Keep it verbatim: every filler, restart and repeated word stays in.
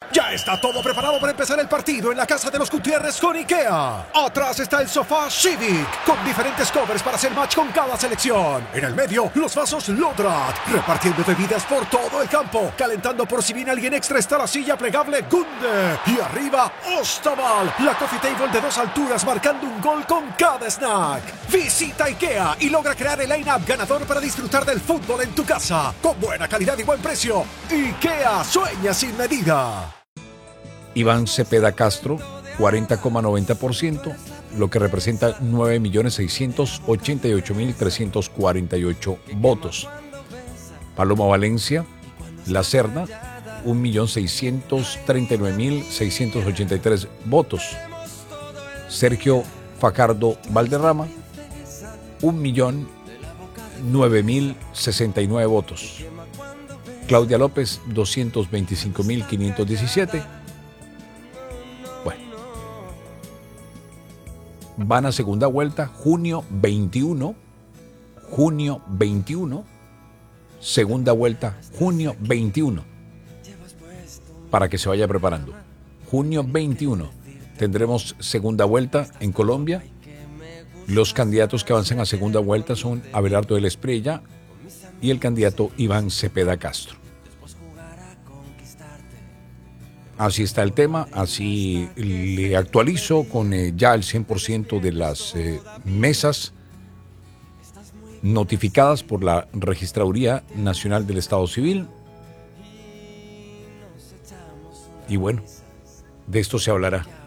Ya está todo preparado para empezar el partido en la casa de los Gutiérrez con IKEA. Atrás está el sofá Civic, con diferentes covers para hacer match con cada selección. En el medio, los vasos Lodrat, repartiendo bebidas por todo el campo. Calentando por si viene alguien extra está la silla plegable Gunde. Y arriba, Ostaval, la coffee table de dos alturas marcando un gol con cada snack. Visita IKEA y logra crear el line-up ganador para disfrutar del fútbol en tu casa. Con buena calidad y buen precio. IKEA, sueña sin medida. Iván Cepeda Castro, cuarenta coma noventa por ciento, lo que representa nueve millones seiscientos ochenta y ocho mil trescientos cuarenta y ocho votos. Paloma Valencia, La Cerda, un millón seiscientos treinta y nueve mil seiscientos ochenta y tres votos. Sergio Fajardo Valderrama, un millón nueve mil sesenta y nueve votos. Claudia López, doscientos veinticinco mil quinientos diecisiete. Bueno, van a segunda vuelta, junio veintiuno, junio veintiuno, segunda vuelta, junio veintiuno, para que se vaya preparando. Junio veintiuno tendremos segunda vuelta en Colombia. Los candidatos que avanzan a segunda vuelta son Abelardo del Espriella y el candidato Iván Cepeda Castro. Así está el tema, así le actualizo con eh, ya el cien por ciento de las eh, mesas notificadas por la Registraduría Nacional del Estado Civil. Y bueno, de esto se hablará.